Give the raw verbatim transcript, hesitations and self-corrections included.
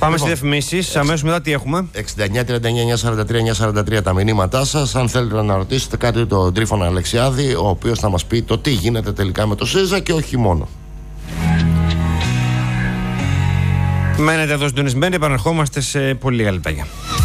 Πάμε λοιπόν, στις διαφημίσεις. Αμέσως μετά τι έχουμε? εξήντα εννιά τριάντα εννιά εννιακόσια σαράντα τρία εννιακόσια σαράντα τρία τα μηνύματά σας. Αν θέλετε να ρωτήσετε κάτι τον Τρίφωνα Αλεξιάδη, ο οποίος θα μας πει το τι γίνεται τελικά με το ΣΥΡΙΖΑ και όχι μόνο. Μένετε εδώ συντονισμένοι, επαναρχόμαστε σε πολύ λίγα λεπτάκια.